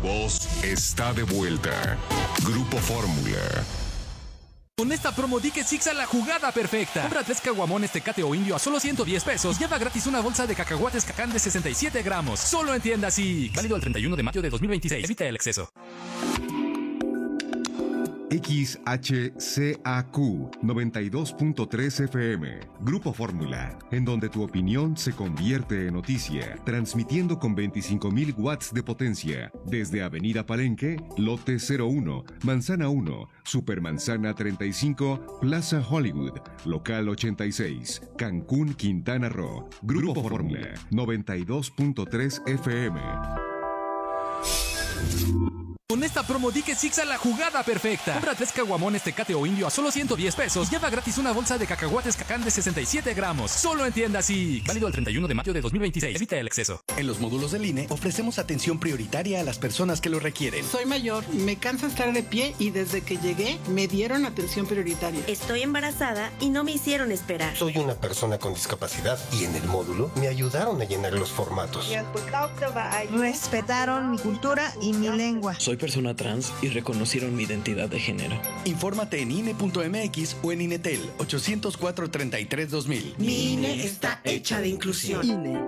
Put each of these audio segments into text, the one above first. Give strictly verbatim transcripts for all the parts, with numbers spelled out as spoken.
voz está de vuelta. Grupo Fórmula. Con esta promo di que Six a la jugada perfecta. Compra tres caguamones Tecate o Indio a solo ciento diez pesos. Lleva gratis una bolsa de cacahuates Cacán de sesenta y siete gramos. Solo en tiendas Six. Válido el treinta y uno de mayo de dos mil veintiséis. Evita el exceso. X H C A Q noventa y dos punto tres F M, Grupo Fórmula, en donde tu opinión se convierte en noticia, transmitiendo con veinticinco mil watts de potencia, desde Avenida Palenque, Lote cero uno, Manzana uno, Supermanzana treinta y cinco, Plaza Hollywood, Local ochenta y seis, Cancún, Quintana Roo, Grupo Fórmula, noventa y dos punto tres F M. Con esta promo di que Six a la jugada perfecta. Compra tres caguamones Tecate o Indio a solo ciento diez pesos. Lleva gratis una bolsa de cacahuates Cacán de sesenta y siete gramos. Solo en tiendas Six. Válido el treinta y uno de mayo de dos mil veintiséis. Evita el exceso. En los módulos del I N E ofrecemos atención prioritaria a las personas que lo requieren. Soy mayor, me cansa estar de pie y desde que llegué me dieron atención prioritaria. Estoy embarazada y no me hicieron esperar. Soy una persona con discapacidad y en el módulo me ayudaron a llenar los formatos. Respetaron mi cultura y mi lengua. Soy persona trans y reconocieron mi identidad de género. Infórmate en I N E punto M X o en Inetel ochocientos cuatro treinta y tres dos mil. Mi I N E está hecha de inclusión. I N E.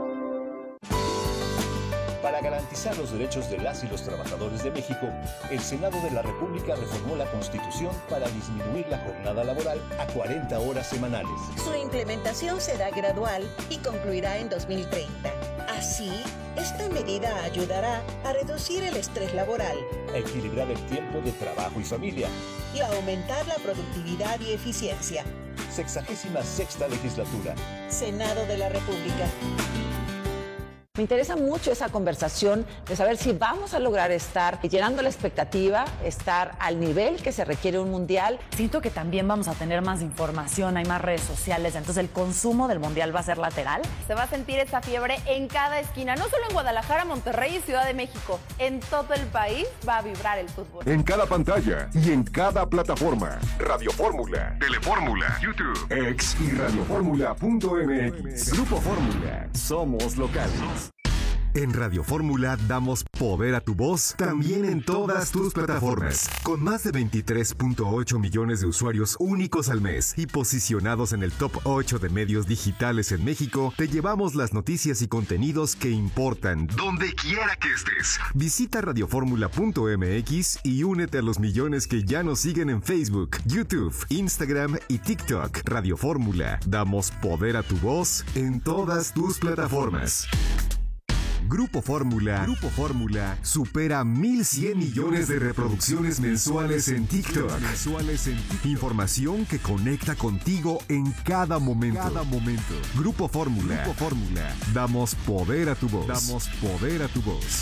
Para garantizar los derechos de las y los trabajadores de México, el Senado de la República reformó la Constitución para disminuir la jornada laboral a cuarenta horas semanales. Su implementación será gradual y concluirá en dos mil treinta. Así, esta medida ayudará a reducir el estrés laboral, a equilibrar el tiempo de trabajo y familia y a aumentar la productividad y eficiencia. Sexagésima sexta legislatura. Senado de la República. Me interesa mucho esa conversación de saber si vamos a lograr estar llenando la expectativa, estar al nivel que se requiere un mundial. Siento que también vamos a tener más información, hay más redes sociales, entonces el consumo del mundial va a ser lateral. Se va a sentir esa fiebre en cada esquina, no solo en Guadalajara, Monterrey y Ciudad de México. En todo el país va a vibrar el fútbol. En cada pantalla y en cada plataforma. Radio Fórmula, Telefórmula, YouTube, X y radioformula punto M X. Grupo Fórmula. Somos locales. En Radio Fórmula damos poder a tu voz también en todas tus plataformas. Con más de veintitrés punto ocho millones de usuarios únicos al mes y posicionados en el top ocho de medios digitales en México, te llevamos las noticias y contenidos que importan, donde quiera que estés. Visita radioformula punto M X y únete a los millones que ya nos siguen en Facebook, YouTube, Instagram y TikTok. Radio Fórmula, damos poder a tu voz en todas tus plataformas. Grupo Fórmula, Grupo Fórmula supera mil cien millones de reproducciones mensuales en TikTok. Mensuales en TikTok. Información que conecta contigo en cada momento. Cada momento. Grupo Fórmula, Grupo Fórmula. Damos poder a tu voz. Damos poder a tu voz.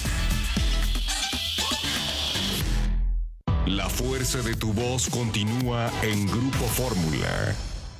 La fuerza de tu voz continúa en Grupo Fórmula.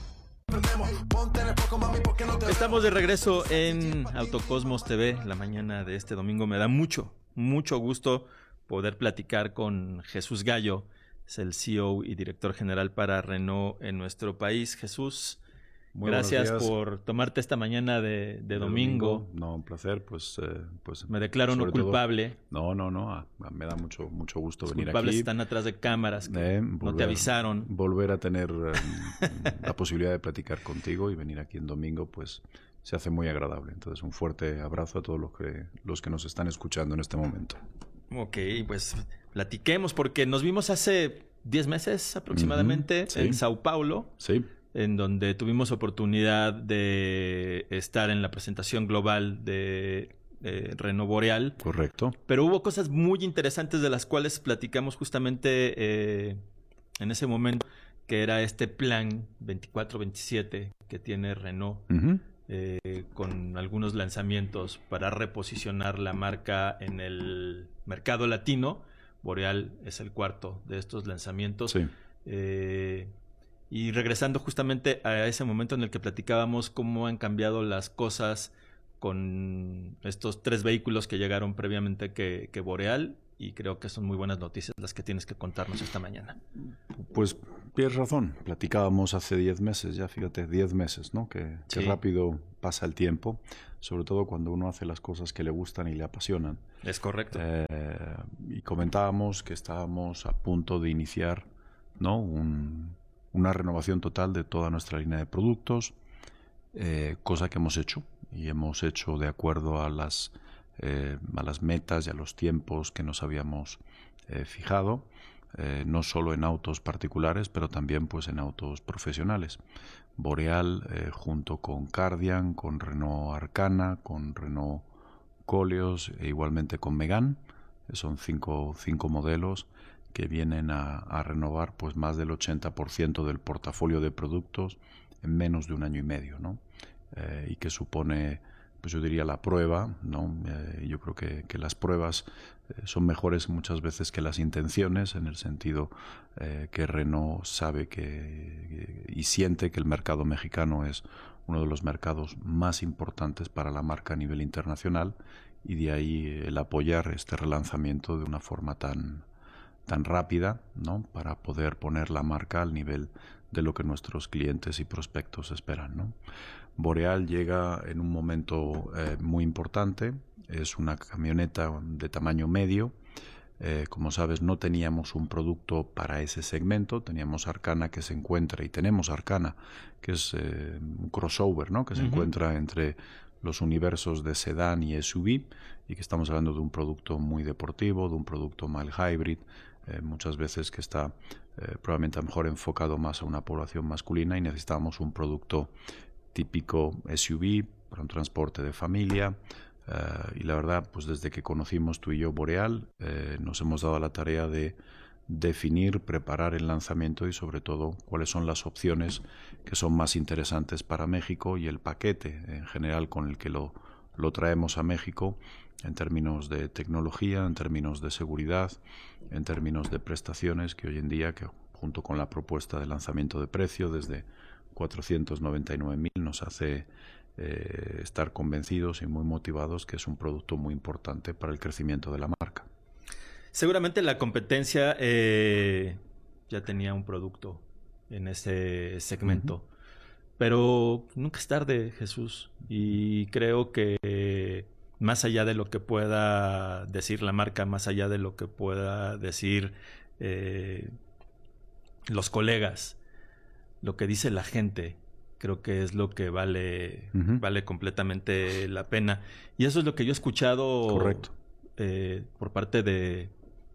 Estamos de regreso en Autocosmos T V la mañana de este domingo. Me da mucho, mucho gusto poder platicar con Jesús Gallo, es el C E O y director general para Renault en nuestro país. Jesús, muy gracias por tomarte esta mañana de, de, de domingo. domingo. No, un placer, pues... Eh, pues me declaro no culpable. Todo, no, no, no, a, a, me da mucho mucho gusto Los venir culpables aquí. Están atrás de cámaras, que eh, volver, no te avisaron. Volver a tener eh, la posibilidad de platicar contigo y venir aquí en domingo, pues se hace muy agradable. Entonces, un fuerte abrazo a todos los que, los que nos están escuchando en este momento. Ok, pues platiquemos, porque nos vimos hace diez meses aproximadamente uh-huh, sí. en Sao Paulo. Sí. En donde tuvimos oportunidad de estar en la presentación global de, de Renault Boreal. Correcto. Pero hubo cosas muy interesantes de las cuales platicamos justamente eh, en ese momento, que era este plan veinticuatro veintisiete que tiene Renault, uh-huh. eh, con algunos lanzamientos para reposicionar la marca en el mercado latino. Boreal es el cuarto de estos lanzamientos. Sí. Eh, Y regresando justamente a ese momento en el que platicábamos cómo han cambiado las cosas con estos tres vehículos que llegaron previamente que, que Boreal, y creo que son muy buenas noticias las que tienes que contarnos esta mañana. Pues Tienes razón, platicábamos hace diez meses ya, fíjate, diez meses, ¿no? Que, sí. que rápido pasa el tiempo, sobre todo cuando uno hace las cosas que le gustan y le apasionan. Es correcto. Eh, y comentábamos que estábamos a punto de iniciar, ¿no? Un, una renovación total de toda nuestra línea de productos, eh, cosa que hemos hecho, y hemos hecho de acuerdo a las, eh, a las metas y a los tiempos que nos habíamos eh, fijado. Eh, no solo en autos particulares, pero también pues en autos profesionales. Boreal, eh, junto con Kardian, con Renault Arcana, con Renault Koleos e igualmente con Megane, son cinco, cinco modelos que vienen a, a renovar pues más del ochenta por ciento del portafolio de productos en menos de un año y medio, ¿no? Eh, y que supone, pues yo diría, la prueba, ¿no? Eh, yo creo que, que las pruebas eh, son mejores muchas veces que las intenciones, en el sentido eh, que Renault sabe que, que y siente que el mercado mexicano es uno de los mercados más importantes para la marca a nivel internacional, y de ahí el apoyar este relanzamiento de una forma tan, tan rápida, ¿no? Para poder poner la marca al nivel de lo que nuestros clientes y prospectos esperan, ¿no? Boreal llega en un momento eh, muy importante. Es una camioneta de tamaño medio. Eh, como sabes, no teníamos un producto para ese segmento. Teníamos Arcana, que se encuentra, y tenemos Arcana, que es eh, un crossover, ¿no? Que se uh-huh. encuentra entre los universos de sedán y S U V, y que estamos hablando de un producto muy deportivo, de un producto mild hybrid, eh, muchas veces que está eh, probablemente a lo mejor enfocado más a una población masculina, y necesitamos un producto típico S U V para un transporte de familia. Uh, y la verdad, pues desde que conocimos tú y yo Boreal, eh, nos hemos dado la tarea de definir, preparar el lanzamiento y sobre todo cuáles son las opciones que son más interesantes para México, y el paquete en general con el que lo, lo traemos a México, en términos de tecnología, en términos de seguridad, en términos de prestaciones, que hoy en día, que junto con la propuesta de lanzamiento de precio desde cuatrocientos noventa y nueve mil, nos hace eh, estar convencidos y muy motivados que es un producto muy importante para el crecimiento de la marca. Seguramente la competencia eh, ya tenía un producto en ese segmento, uh-huh. pero nunca es tarde, Jesús, y creo que eh, más allá de lo que pueda decir la marca, más allá de lo que pueda decir eh, los colegas, lo que dice la gente, creo que es lo que vale, uh-huh. vale completamente la pena. Y eso es lo que yo he escuchado Correcto. Eh, por parte de,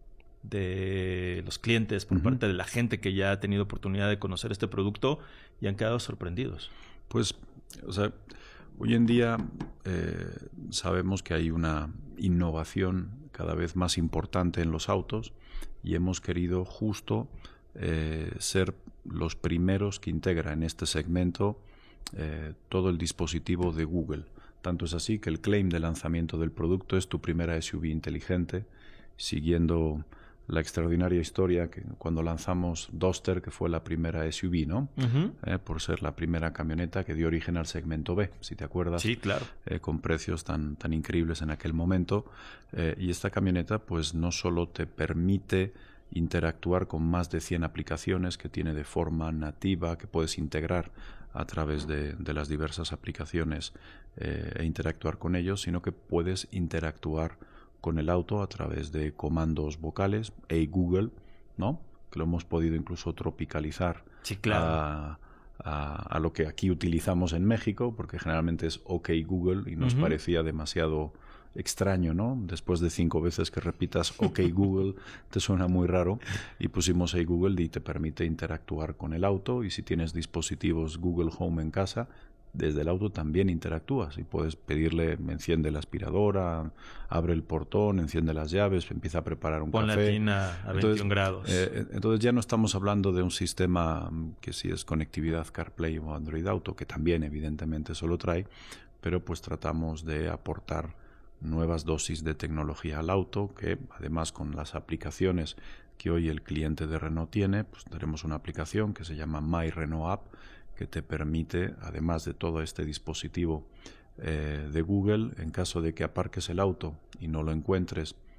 de los clientes, por uh-huh. parte de la gente que ya ha tenido oportunidad de conocer este producto y han quedado sorprendidos. Pues, o sea, hoy en día eh, sabemos que hay una innovación cada vez más importante en los autos, y hemos querido justo eh, ser los primeros que integra en este segmento eh, todo el dispositivo de Google. Tanto es así que el claim de lanzamiento del producto es tu primera S U V inteligente, siguiendo la extraordinaria historia que cuando lanzamos Duster, que fue la primera S U V, ¿no? Uh-huh. Eh, por ser la primera camioneta que dio origen al segmento B, si te acuerdas. Sí, claro. Eh, con precios tan, tan increíbles en aquel momento. Eh, y esta camioneta pues no solo te permite interactuar con más de cien aplicaciones que tiene de forma nativa, que puedes integrar a través de, de las diversas aplicaciones eh, e interactuar con ellos, sino que puedes interactuar con el auto a través de comandos vocales, Hey Google, ¿no? Que lo hemos podido incluso tropicalizar sí, claro. a, a, a lo que aquí utilizamos en México, porque generalmente es OK Google y nos uh-huh. parecía demasiado extraño, ¿no? Después de cinco veces que repitas OK Google, te suena muy raro, y pusimos Hey Google y te permite interactuar con el auto, y si tienes dispositivos Google Home en casa, desde el auto también interactúas y puedes pedirle, enciende la aspiradora, abre el portón, enciende las llaves, empieza a preparar un Pon café. Pon la tina a veintiún entonces, grados. Eh, entonces ya no estamos hablando de un sistema que si es conectividad CarPlay o Android Auto, que también evidentemente eso lo trae, pero pues tratamos de aportar nuevas dosis de tecnología al auto, que además con las aplicaciones que hoy el cliente de Renault tiene, pues tenemos una aplicación que se llama My Renault App, que te permite, además de todo este dispositivo eh, de Google, en caso de que aparques el auto y no lo encuentres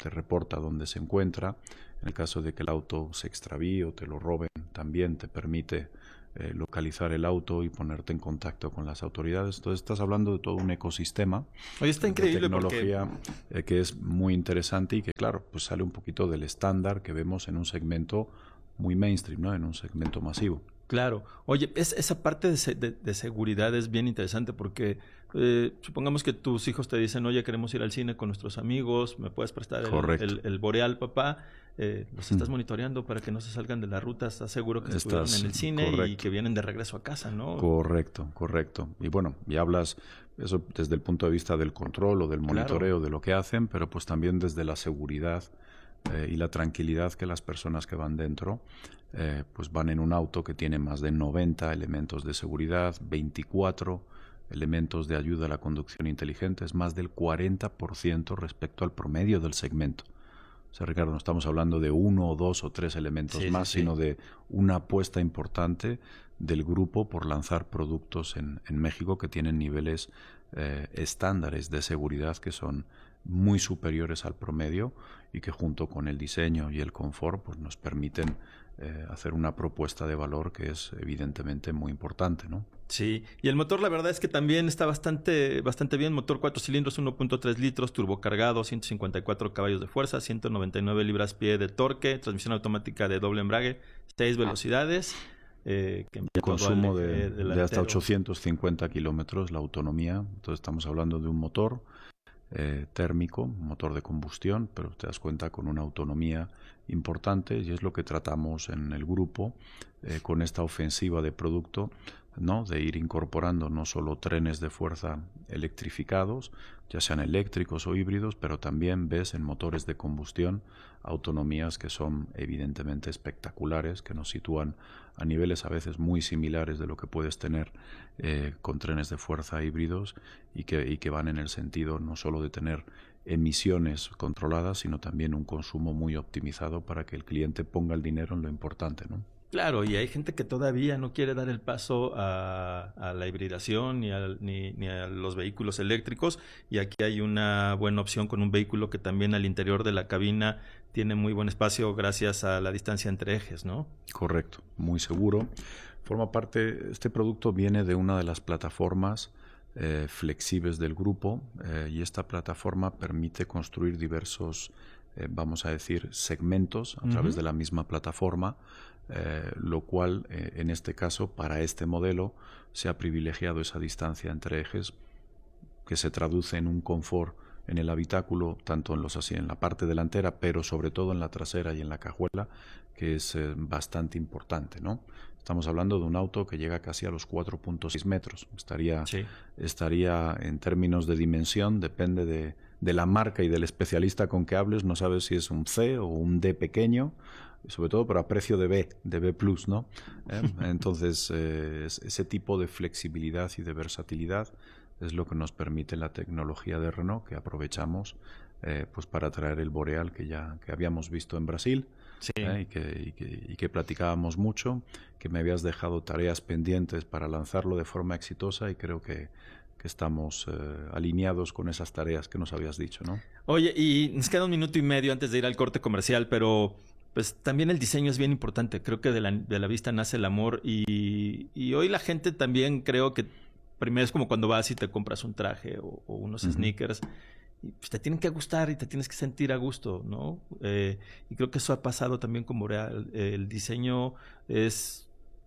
te reporta dónde se encuentra. En el caso de que el auto se extravíe o te lo roben, también te permite eh, localizar el auto y ponerte en contacto con las autoridades. Entonces estás hablando de todo un ecosistema. Oye, está increíble de tecnología porque... eh, que es muy interesante y que, claro, pues sale un poquito del estándar que vemos en un segmento muy mainstream, ¿no? En un segmento masivo. Claro. Oye, es, esa parte de, se, de, de seguridad es bien interesante porque eh, supongamos que tus hijos te dicen, oye, queremos ir al cine con nuestros amigos, ¿me puedes prestar el, el, el Boreal, papá? Eh, los estás mm. monitoreando para que no se salgan de la ruta, estás seguro que estás, estuvieron en el cine correcto. Y que vienen de regreso a casa, ¿no? Correcto, correcto. Y bueno, y hablas eso desde el punto de vista del control o del monitoreo claro. de lo que hacen, pero pues también desde la seguridad eh, y la tranquilidad que las personas que van dentro eh, pues van en un auto que tiene más de noventa elementos de seguridad, veinticuatro elementos de ayuda a la conducción inteligente, es más del cuarenta por ciento respecto al promedio del segmento. O sea, Ricardo, no estamos hablando de uno o dos o tres elementos sí, más, sí, sí. sino de una apuesta importante del grupo por lanzar productos en, en México que tienen niveles eh, estándares de seguridad que son muy superiores al promedio y que junto con el diseño y el confort pues nos permiten eh, hacer una propuesta de valor que es evidentemente muy importante, ¿no? Sí, y el motor la verdad es que también está bastante bastante bien, motor cuatro cilindros, uno punto tres litros, turbocargado, ciento cincuenta y cuatro caballos de fuerza, ciento noventa y nueve libras-pie de torque, transmisión automática de doble embrague, seis velocidades. Eh, que el consumo de, de, de hasta ochocientos cincuenta kilómetros, la autonomía. Entonces estamos hablando de un motor eh, térmico, un motor de combustión, pero te das cuenta con una autonomía importante y es lo que tratamos en el grupo eh, con esta ofensiva de producto, ¿no? De ir incorporando no solo trenes de fuerza electrificados, ya sean eléctricos o híbridos, pero también ves en motores de combustión autonomías que son evidentemente espectaculares, que nos sitúan a niveles a veces muy similares de lo que puedes tener eh, con trenes de fuerza híbridos y que, y que van en el sentido no solo de tener emisiones controladas, sino también un consumo muy optimizado para que el cliente ponga el dinero en lo importante, ¿no? Claro, y hay gente que todavía no quiere dar el paso a, a la hibridación ni a, ni, ni a los vehículos eléctricos, y aquí hay una buena opción con un vehículo que también al interior de la cabina tiene muy buen espacio gracias a la distancia entre ejes, ¿no? Correcto, muy seguro. Forma parte, este producto viene de una de las plataformas eh, flexibles del grupo eh, y esta plataforma permite construir diversos, eh, vamos a decir, segmentos a uh-huh. través de la misma plataforma. Eh, lo cual eh, en este caso para este modelo se ha privilegiado esa distancia entre ejes que se traduce en un confort en el habitáculo, tanto en los así en la parte delantera, pero sobre todo en la trasera y en la cajuela, que es eh, bastante importante, ¿no? Estamos hablando de un auto que llega casi a los cuatro punto seis metros. Estaría, sí. estaría en términos de dimensión, depende de, de la marca y del especialista con que hables, no sabes si es un C o un D pequeño, sobre todo pero a precio de B, de B plus, ¿no? ¿Eh? Entonces, eh, ese tipo de flexibilidad y de versatilidad es lo que nos permite la tecnología de Renault, que aprovechamos eh, pues para traer el Boreal que ya que habíamos visto en Brasil, sí. eh, y, que, y, que, y que platicábamos mucho, que me habías dejado tareas pendientes para lanzarlo de forma exitosa y creo que, que estamos eh, alineados con esas tareas que nos habías dicho, ¿no? Oye, y nos queda un minuto y medio antes de ir al corte comercial, pero pues también el diseño es bien importante. Creo que de la, de la vista nace el amor y, y hoy la gente también creo que primero es como cuando vas y te compras un traje o, o unos uh-huh. sneakers y pues te tienen que gustar y te tienes que sentir a gusto, ¿no? Eh, y creo que eso ha pasado también con Boreal. El diseño es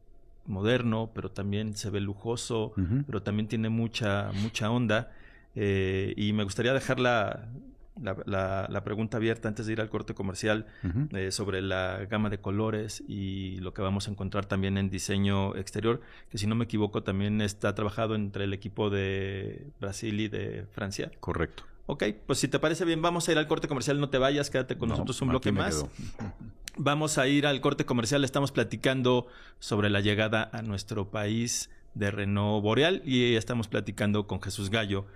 moderno, pero también se ve lujoso, uh-huh. pero también tiene mucha, mucha onda. Eh, y me gustaría dejar la... La, la, la pregunta abierta antes de ir al corte comercial uh-huh. eh, sobre la gama de colores y lo que vamos a encontrar también en diseño exterior, que si no me equivoco también está trabajado entre el equipo de Brasil y de Francia. Correcto. Ok, pues si te parece bien, vamos a ir al corte comercial, no te vayas, quédate con no, nosotros un bloque más. Vamos a ir al corte comercial, estamos platicando sobre la llegada a nuestro país de Renault Boreal y estamos platicando con Jesús Gallo,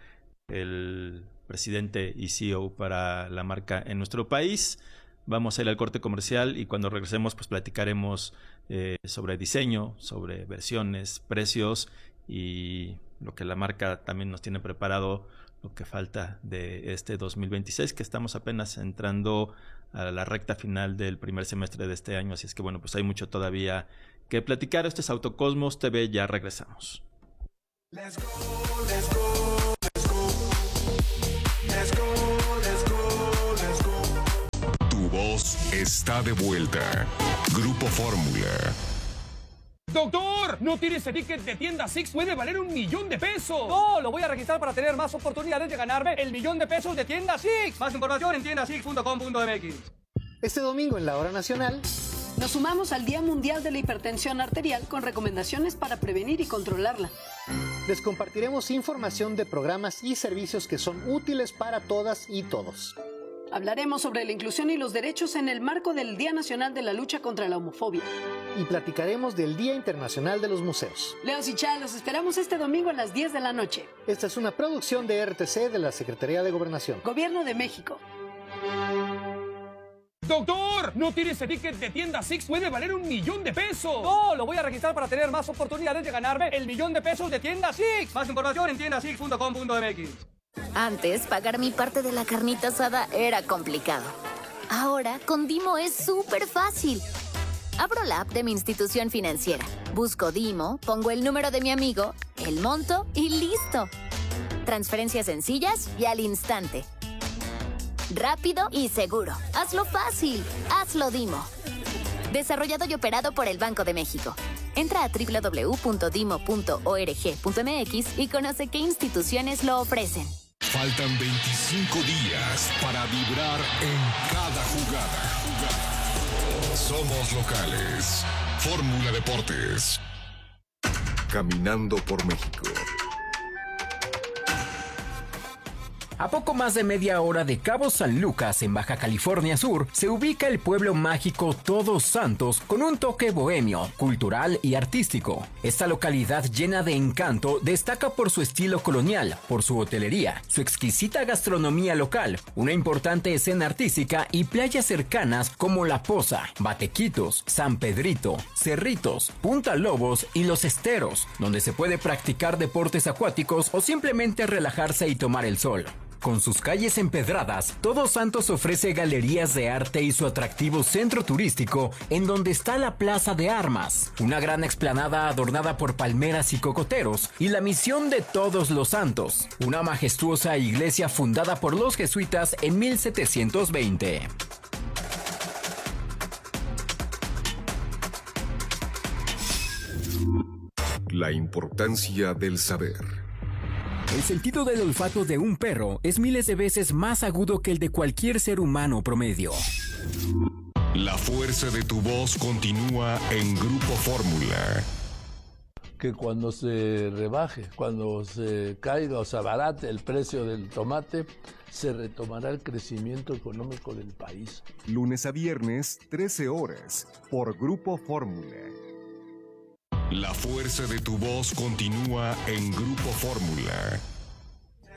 el presidente y C E O para la marca en nuestro país. Vamos a ir al corte comercial y cuando regresemos pues platicaremos eh, sobre diseño, sobre versiones, precios y lo que la marca también nos tiene preparado lo que falta de este dos mil veintiséis, que estamos apenas entrando a la recta final del primer semestre de este año, así es que bueno, pues hay mucho todavía que platicar. Este es Autocosmos T V, ya regresamos. Let's go, let's go, let's go. Let's go, let's go, let's go. Tu voz está de vuelta. Grupo Fórmula. ¡Doctor! ¿No tiene ese ticket de tienda Six? ¡Puede valer un millón de pesos! ¡No! Lo voy a registrar para tener más oportunidades de ganarme el millón de pesos de tienda Six. Más información en tienda six punto com punto m x. Este domingo en la Hora Nacional nos sumamos al Día Mundial de la Hipertensión Arterial con recomendaciones para prevenir y controlarla. Les compartiremos información de programas y servicios que son útiles para todas y todos. Hablaremos sobre la inclusión y los derechos en el marco del Día Nacional de la Lucha contra la Homofobia. Y platicaremos del Día Internacional de los Museos. Leos y Chá, los esperamos este domingo a las diez de la noche. Esta es una producción de R T C de la Secretaría de Gobernación. Gobierno de México. ¡Doctor! ¿No tiene ese ticket de tienda Six? ¡Puede valer un millón de pesos! ¡No! Lo voy a registrar para tener más oportunidades de ganarme el millón de pesos de tienda Six. Más información en tienda six punto com punto m x. Antes, pagar mi parte de la carnita asada era complicado. Ahora, con Dimo es súper fácil. Abro la app de mi institución financiera, busco Dimo, pongo el número de mi amigo, el monto y listo. Transferencias sencillas y al instante. Rápido y seguro. Hazlo fácil. Hazlo Dimo. Desarrollado y operado por el Banco de México. Entra a doble u doble u doble u punto dimo punto org punto m x y conoce qué instituciones lo ofrecen. Faltan veinticinco días para vibrar en cada jugada. Somos locales. Fórmula Deportes. Caminando por México. A poco más de media hora de Cabo San Lucas, en Baja California Sur, se ubica el pueblo mágico Todos Santos con un toque bohemio, cultural y artístico. Esta localidad llena de encanto destaca por su estilo colonial, por su hotelería, su exquisita gastronomía local, una importante escena artística y playas cercanas como La Poza, Batequitos, San Pedrito, Cerritos, Punta Lobos y Los Esteros, donde se puede practicar deportes acuáticos o simplemente relajarse y tomar el sol. Con sus calles empedradas, Todos Santos ofrece galerías de arte y su atractivo centro turístico, en donde está la Plaza de Armas, una gran explanada adornada por palmeras y cocoteros, y la Misión de Todos los Santos, una majestuosa iglesia fundada por los jesuitas en mil setecientos veinte. La importancia del saber. El sentido del olfato de un perro es miles de veces más agudo que el de cualquier ser humano promedio. La fuerza de tu voz continúa en Grupo Fórmula. Que cuando se rebaje, cuando se caiga o se abarate el precio del tomate, se retomará el crecimiento económico del país. Lunes a viernes, trece horas, por Grupo Fórmula. La fuerza de tu voz continúa en Grupo Fórmula.